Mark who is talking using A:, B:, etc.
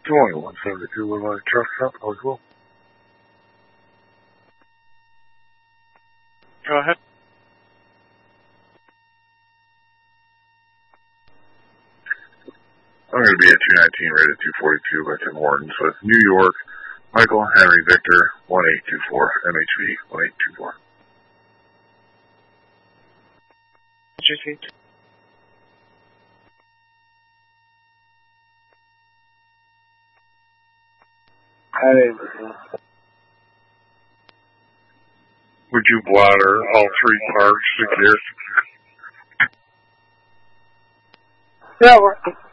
A: 2172 Woodline Truck Stop, eligible.
B: Go ahead.
A: I'm going to be at 219 rated 242 by Tim Hortons with New York, Michael Henry Victor 1824, MHV 1824.
B: What's your seat?
A: Would you bladder all three parks secure?
C: Yeah,